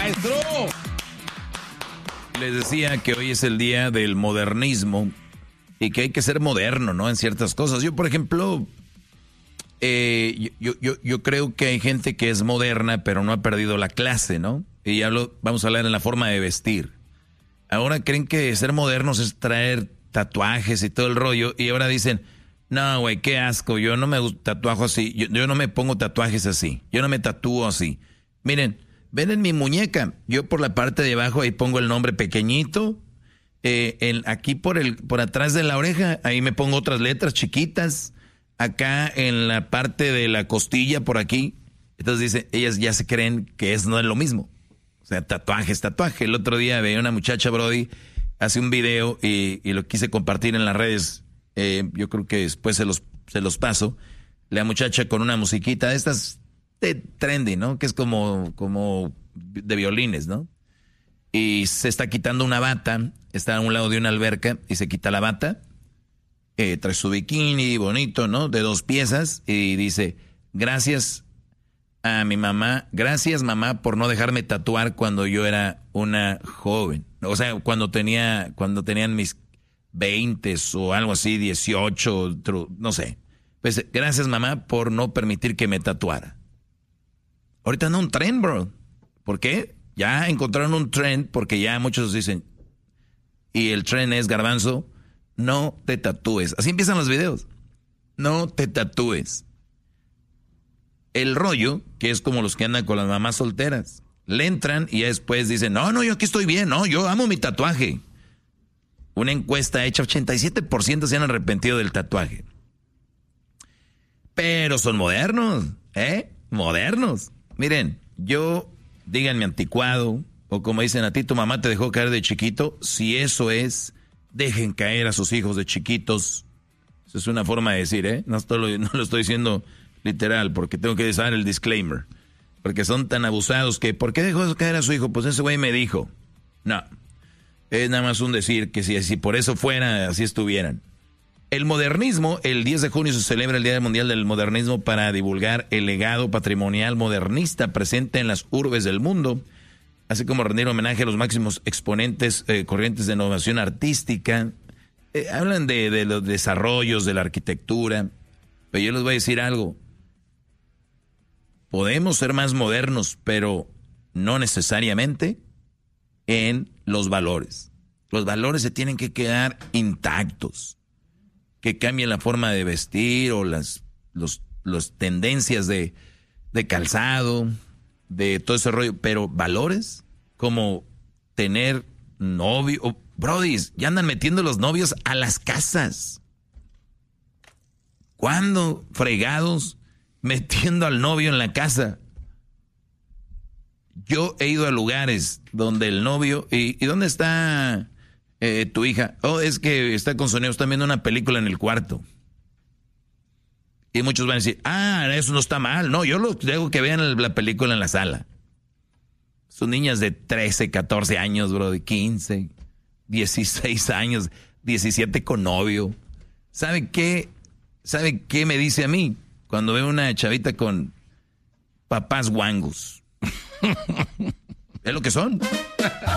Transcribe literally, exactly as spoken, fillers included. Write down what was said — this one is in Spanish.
maestro. Les decía que hoy es el día del modernismo y que hay que ser moderno, ¿no? En ciertas cosas. Yo, por ejemplo, eh, yo, yo, yo creo que hay gente que es moderna, pero no ha perdido la clase, ¿no? Y hablo, vamos a hablar en la forma de vestir. Ahora creen que ser modernos es traer tatuajes y todo el rollo, y ahora dicen, no, güey, qué asco, yo no me tatuajo así, yo, yo no me pongo tatuajes así, yo no me tatúo así. Miren, ven en mi muñeca, yo por la parte de abajo ahí pongo el nombre pequeñito, eh, el, aquí por, el, por atrás de la oreja, ahí me pongo otras letras chiquitas, acá en la parte de la costilla por aquí. Entonces dice, ellas ya se creen que eso no es lo mismo. O sea, tatuajes, tatuaje. El otro día veía una muchacha, Brody, hace un video y, y lo quise compartir en las redes. Eh, yo creo que después se los, se los paso. La muchacha con una musiquita de estas de trendy, ¿no? Que es como, como de violines, ¿no? Y se está quitando una bata, está a un lado de una alberca y se quita la bata. Eh, trae su bikini bonito, ¿no? De dos piezas y dice, gracias a mi mamá, gracias mamá por no dejarme tatuar cuando yo era una joven. O sea, cuando tenía, cuando tenían mis veintes o algo así, dieciocho, no sé. Pues gracias mamá por no permitir que me tatuara. Ahorita anda un trend, bro. ¿Por qué? Ya encontraron un trend porque ya muchos dicen, y el trend es, Garbanzo, no te tatúes. Así empiezan los videos. No te tatúes. El rollo, que es como los que andan con las mamás solteras, le entran y ya después dicen, no, no, yo aquí estoy bien, no, yo amo mi tatuaje. Una encuesta hecha, ochenta y siete por ciento se han arrepentido del tatuaje. Pero son modernos, ¿eh? Modernos. Miren, yo, díganme anticuado, o como dicen a ti, tu mamá te dejó caer de chiquito. Si eso es, dejen caer a sus hijos de chiquitos. Eso es una forma de decir, ¿eh? No, estoy, no lo estoy diciendo literal, porque tengo que dar el disclaimer. Porque son tan abusados que, ¿por qué dejó caer a su hijo? Pues ese güey me dijo. No, es nada más un decir que si, si por eso fuera, así estuvieran. El modernismo, el diez de junio se celebra el Día Mundial del Modernismo para divulgar el legado patrimonial modernista presente en las urbes del mundo, así como rendir homenaje a los máximos exponentes eh, corrientes de innovación artística. Eh, hablan de, de los desarrollos de la arquitectura, pero yo les voy a decir algo. Podemos ser más modernos, pero no necesariamente en los valores. Los valores se tienen que quedar intactos. Que cambien la forma de vestir o las los, los tendencias de, de calzado, de todo ese rollo. Pero valores como tener novio. Oh, brodis, ya andan metiendo los novios a las casas. ¿Cuándo, fregados, metiendo al novio en la casa? Yo he ido a lugares donde el novio... ¿Y, y dónde está eh, tu hija? Oh, es que está con su novio, están viendo una película en el cuarto. Y muchos van a decir, ah, eso no está mal. No, yo los dejo que vean la película en la sala. Son niñas de trece, catorce años, bro, de quince, dieciséis años, diecisiete con novio. ¿Sabe qué? ¿Sabe qué me dice a mí? Cuando veo una chavita con papás guangos. Es lo que son.